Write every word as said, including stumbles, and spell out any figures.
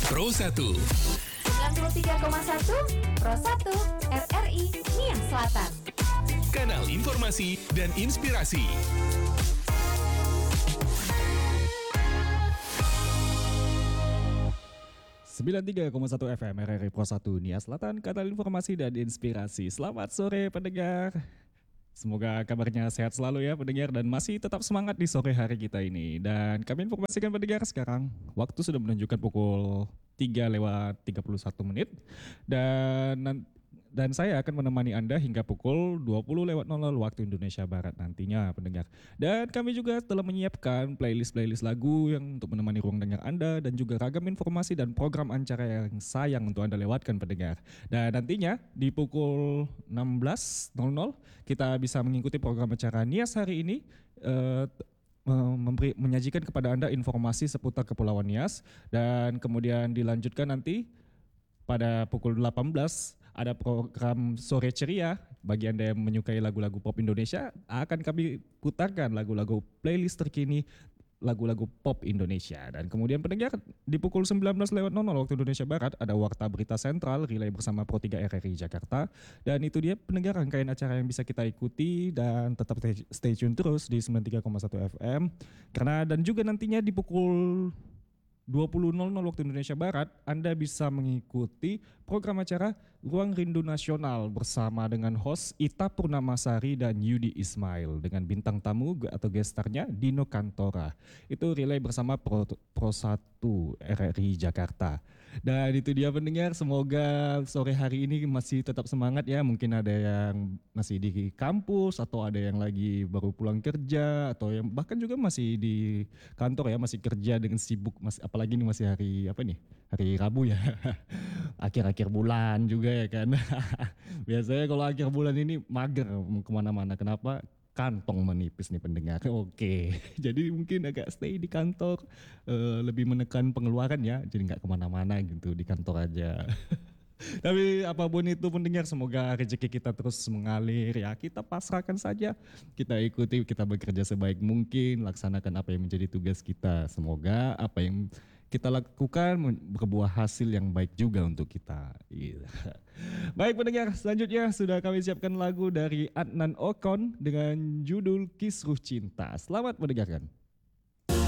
Pro satu. sembilan puluh tiga koma satu Pro satu R R I Nias Selatan. Kanal informasi dan inspirasi. sembilan puluh tiga koma satu F M R R I Pro satu Nias Selatan, kanal informasi dan inspirasi. Selamat sore pendengar. Semoga kabarnya sehat selalu ya pendengar dan masih tetap semangat di sore hari kita ini. Dan kami informasikan pendengar sekarang waktu sudah menunjukkan pukul tiga lewat tiga puluh satu menit. Dan dan saya akan menemani Anda hingga pukul dua puluh lewat nol nol waktu Indonesia Barat nantinya pendengar. Dan kami juga telah menyiapkan playlist-playlist lagu yang untuk menemani ruang dengar Anda dan juga ragam informasi dan program acara yang sayang untuk Anda lewatkan pendengar. Dan nantinya di pukul enam belas nol nol kita bisa mengikuti program acara Nias hari ini eh, memberi menyajikan kepada Anda informasi seputar Kepulauan Nias dan kemudian dilanjutkan nanti pada pukul delapan belas ada program Sore Ceria. Bagi Anda yang menyukai lagu-lagu pop Indonesia, akan kami putarkan lagu-lagu playlist terkini lagu-lagu pop Indonesia. Dan kemudian pendengar di pukul sembilan belas lewat nol nol waktu Indonesia Barat ada Warta Berita Sentral relay bersama Pro tiga R R I Jakarta. Dan itu dia pendengar rangkaian acara yang bisa kita ikuti dan tetap stay tune terus di sembilan puluh tiga koma satu F M. Karena dan juga nantinya di pukul dua puluh nol nol waktu Indonesia Barat, Anda bisa mengikuti program acara Ruang Rindu Nasional bersama dengan host Ita Purnamasari dan Yudi Ismail dengan bintang tamu atau gestarnya Dino Kantora. Itu relay bersama Pro, Pro satu R R I Jakarta. Dan itu dia pendengar, semoga sore hari ini masih tetap semangat ya. Mungkin ada yang masih di kampus atau ada yang lagi baru pulang kerja atau yang bahkan juga masih di kantor ya, masih kerja dengan sibuk, masih apalagi ini masih hari apa nih? Hari Rabu ya. Akhir-akhir bulan juga ya kan. Biasanya kalau akhir bulan ini mager kemana-mana. Kenapa? Kantong menipis nih pendengar. Oke, jadi mungkin agak stay di kantor, uh, lebih menekan pengeluaran ya. Jadi nggak kemana-mana gitu, di kantor aja. Tapi apapun itu pendengar, semoga rezeki kita terus mengalir ya. Kita pasrahkan saja, kita ikuti, kita bekerja sebaik mungkin, laksanakan apa yang menjadi tugas kita. Semoga apa yang kita lakukan berbuah hasil yang baik juga untuk kita. Baik pendengar, selanjutnya sudah kami siapkan lagu dari Adnan Okon dengan judul Kisruh Cinta. Selamat mendengarkan.